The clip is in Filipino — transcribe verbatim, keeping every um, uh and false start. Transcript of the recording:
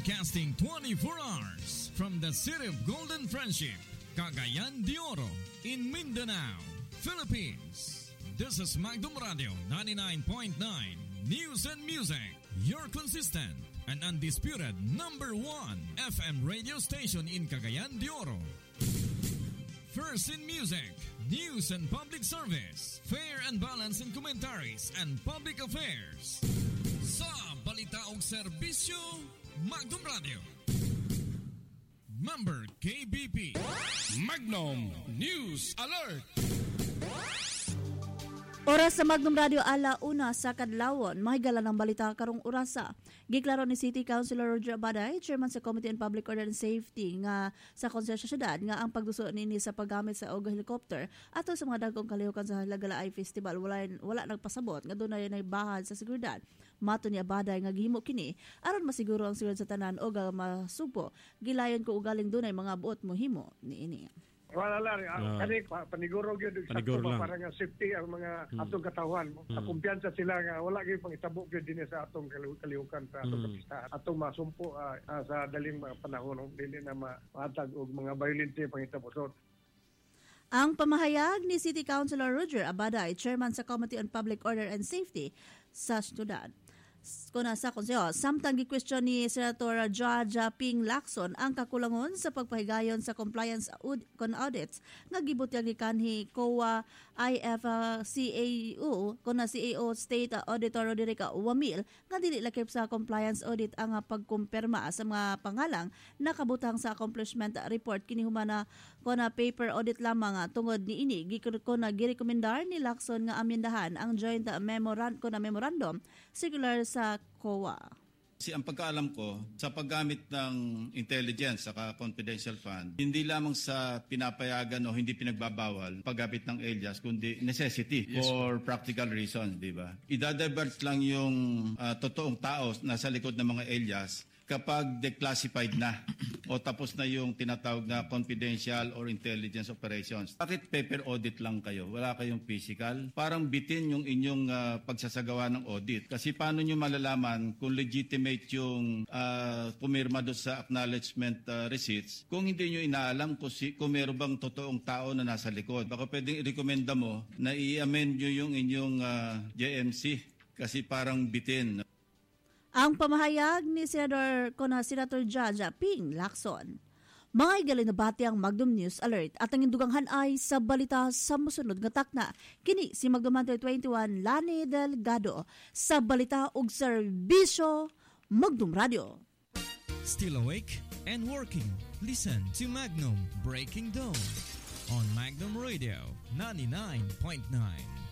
Broadcasting twenty-four hours from the city of Golden Friendship, Cagayan de Oro, in Mindanao, Philippines. This is Magdum Radio ninety-nine point nine News and Music, your consistent and undisputed number one F M radio station in Cagayan de Oro. First in music, news and public service, fair and balanced in commentaries and public affairs. Sa balita og serbisyo, Magdum Radio. Member K B P. Magnum News Alert. Oras sa Magnum Radio ala una sa kadlawon, mahigala ng balita karong orasa. Giklaro ni City Councilor Roger Abaday, Chairman sa Committee on Public Order and Safety nga sa konsensya syudad nga ang pagduso nini sa paggamit sa og helicopter ato sa mga dagkong kalihukan sa Halagalaay Festival wala wala nagpasabot nga dunay naibahad sa seguridad. Mato ni Abaday nga gihimo kini aron masiguro ang seguridad sa tanan o ga masupo. Gilayon ko ugaling dunay mga buot mohimo niini. Wala lang, uh, kani paniguro gyud sa para nga safety ang mga hmm. atong katawan. Hmm. Sa kumpiyansa sila nga wala gyud pangitabo gyud dinhi sa atong kalihukan sa atong hmm. kapistahan. Atong masumpo uh, uh, sa daling mga panahon dili na maatag og mga violent pangitabo. So, ang pamahayag ni City Councilor Roger Abaday, Chairman sa Committee on Public Order and Safety sa syudad. Kuna sa konseho, samtang gi-question ni Senator Jaja Ping Lacson ang kakulangon sa pagpahigayon sa compliance aud- con audits nga gibutyag ni kanhi C O A I F C A U kuna C A O State Auditor Roderica Wamil nga dili lakip sa compliance audit ang pagkumpirma sa mga pangalang nakabutang sa accomplishment report kini humana kuna paper audit lamang tungod ni ini gikuna girekomendar ni Lacson nga amyendahan ang joint memorandum kuna memorandum circular sa C O A. Kasi ang pagkaalam ko, sa paggamit ng intelligence saka confidential fund, hindi lamang sa pinapayagan o hindi pinagbabawal paggamit ng alias, kundi necessity yes, for practical reasons, di ba? Idadivert lang yung uh, totoong tao na sa likod ng mga alias kapag declassified na o tapos na yung tinatawag na confidential or intelligence operations. Bakit paper audit lang kayo? Wala kayong physical? Parang bitin yung inyong uh, pagsasagawa ng audit. Kasi paano nyo malalaman kung legitimate yung uh, pumirma doon sa acknowledgement uh, receipts kung hindi nyo inaalam kung, si, kung meron bang totoong tao na nasa likod? Baka pwedeng i-recommenda mo na i-amend nyo yung inyong uh, J M C kasi parang bitin. Ang pamahayag ni Senator Kona Senator Jaja Ping Lacson. Mga igalay na bati ang Magnum News Alert at ang induganghan ay sa balita sa musunod nga takna. Kini si Magnum Hunter twenty-one Lani Delgado sa balita ug serbisyo Magnum Radio. Still awake and working? Listen to Magnum Breaking Dawn on Magnum Radio ninety-nine point nine.